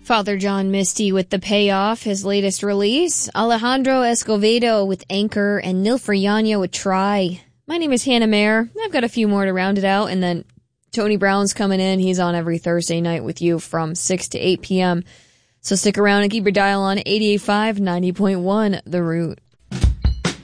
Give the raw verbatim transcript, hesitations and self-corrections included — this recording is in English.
Father John Misty with The Payoff, his latest release. Alejandro Escovedo with Anchor, and Nil Furriano with Try. My name is Hannah Mayer. I've got a few more to round it out, and then Tony Brown's coming in. He's on every Thursday night with you from six to eight p.m. So stick around and keep your dial on eighty-eight point five, ninety point one The Root.